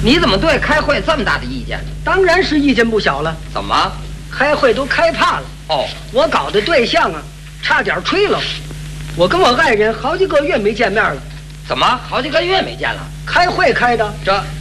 你怎么对开会这么大的意见？ 当然是意见不小了。 怎么？ 开会都开怕了。 哦， 我搞的对象啊，差点吹了。我跟我爱人好几个月没见面了。 怎么好几个月没见了？ 开会开的， 这